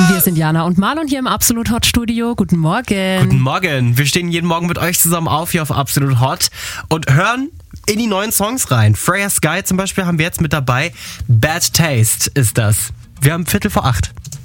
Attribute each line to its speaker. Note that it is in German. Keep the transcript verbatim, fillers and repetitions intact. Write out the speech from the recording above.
Speaker 1: Wir sind Jana und Marlon hier im Absolut Hot Studio. Guten Morgen.
Speaker 2: Guten Morgen. Wir stehen jeden Morgen mit euch zusammen auf hier auf Absolut Hot und hören in die neuen Songs rein. Freya Sky zum Beispiel haben wir jetzt mit dabei. Bad Taste ist das. Wir haben Viertel vor acht.